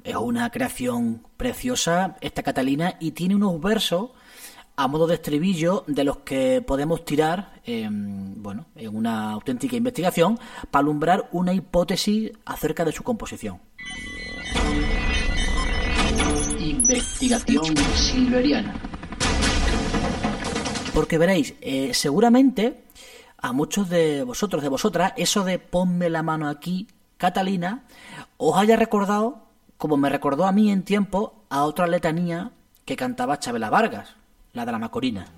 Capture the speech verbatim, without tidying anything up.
es una creación preciosa esta Catalina y tiene unos versos a modo de estribillo de los que podemos tirar en, bueno, en una auténtica investigación para alumbrar una hipótesis acerca de su composición. Investigación silveriana. Porque veréis, eh, seguramente a muchos de vosotros, de vosotras, eso de ponme la mano aquí, Catalina, os haya recordado, como me recordó a mí en tiempo, a otra letanía que cantaba Chabela Vargas, la de la Macorina.